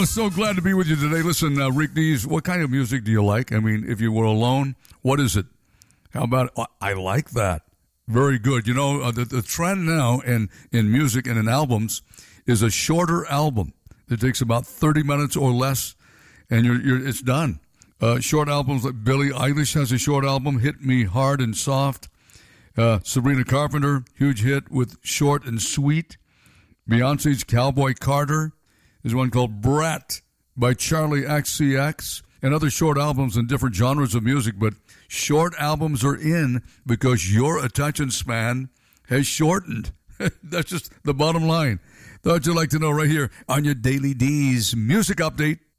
So glad to be with you today. Listen, Rick Dees, what kind of music do you like? I mean, if you were alone, what is it? How about, I like that. Very good. You know, the trend now in music and in albums is a shorter album that takes about 30 minutes or less, and it's done. Short albums like Billie Eilish has a short album, Hit Me Hard and Soft. Sabrina Carpenter, huge hit with Short and Sweet. Beyonce's Cowboy Carter. There's one called Brat by Charlie XCX, and other short albums in different genres of music. But short albums are in because your attention span has shortened. That's just the bottom line. Thought you'd like to know right here on your Daily D's Music Update.